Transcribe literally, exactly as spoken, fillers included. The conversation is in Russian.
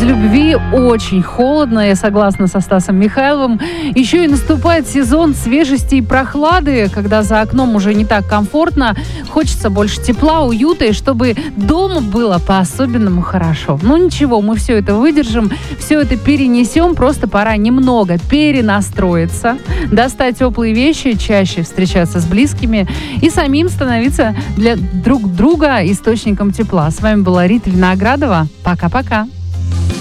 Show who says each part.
Speaker 1: без любви очень холодно, я согласна со Стасом Михайловым. Еще и наступает сезон свежести и прохлады, когда за окном уже не так комфортно. Хочется больше тепла, уюта, и чтобы дома было по-особенному хорошо. Ну ничего, мы все это выдержим, все это перенесем. Просто пора немного перенастроиться, достать теплые вещи, чаще встречаться с близкими и самим становиться для друг друга источником тепла. С вами была Рита Виноградова. Пока-пока.